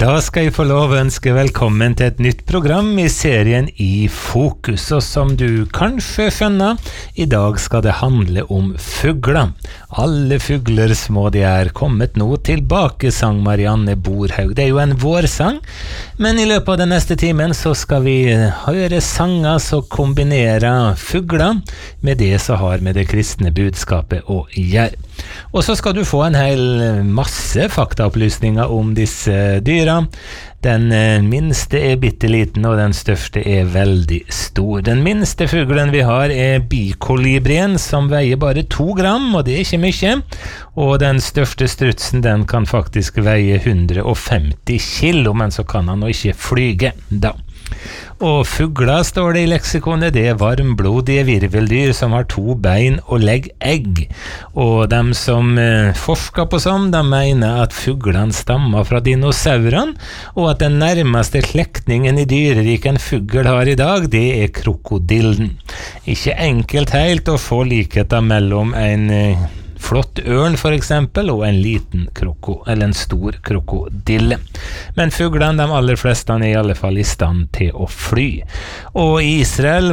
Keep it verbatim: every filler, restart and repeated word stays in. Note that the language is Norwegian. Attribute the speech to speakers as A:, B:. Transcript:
A: Da skal jeg få lov å ønske velkommen til et nytt program i serien I Fokus, og som du kanskje skjønner, i dag skal det handle om fugler. Alle fugler små de er kommet nå tilbake, sang Marianne Borhaug. Det er jo en vårsang, men i løpet av den neste timen så skal vi høre sanger som kombinerer fugler med det som har med det kristne budskapet å gjøre. Og så skal du få en hel masse faktaopplysninger om disse dyra. Den minste er bitteliten, og den største er veldig stor. Den minste fuglen vi har er bikolibrien, som veier bare to gram, og det er ikke mye. Og den største strutsen, den kan faktisk veie hundre og femti kilo, men så kan han jo ikke flyge da. Og fugler, står det i leksikonet, det er varmblodige virveldyr som har to bein og legger egg. Og de som eh, forsker på sånn, de mener at fuglene stammer fra dinosaurene, og at den nærmeste slektningen i dyreriket en fugl har i dag, det er krokodillen. Ikke enkelt helt å få likheter mellom en eh, flott ørn for eksempel, og en liten kroko, eller en stor krokodille. Men fuglene, de aller fleste, er i alle fall i stand til å fly. Og i Israel